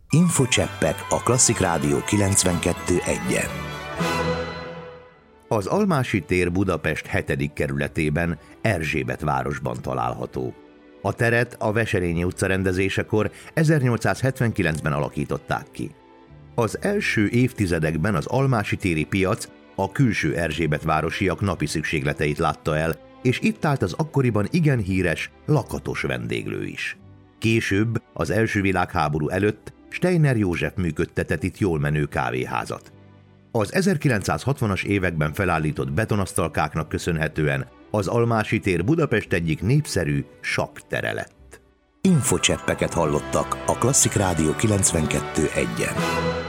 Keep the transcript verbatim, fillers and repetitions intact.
Infocseppek a Klasszik Rádió kilencvenkettő egyen. Az Almási tér Budapest hetedik kerületében, Erzsébetvárosban található. A teret a Veselényi utca rendezésekor ezernyolcszázhetvenkilencben alakították ki. Az első évtizedekben az almási téri piac a külső erzsébetvárosiak napi szükségleteit látta el, és itt állt az akkoriban igen híres lakatos vendéglő is. Később, az első világháború előtt Steiner József működtetett itt jól menő kávéházat. Az ezerkilencszázhatvanas években felállított betonasztalkáknak köszönhetően az Almási tér Budapest egyik népszerű sakktere lett. Infocseppeket hallottak a Klasszik Rádió kilencvenkettő egyen.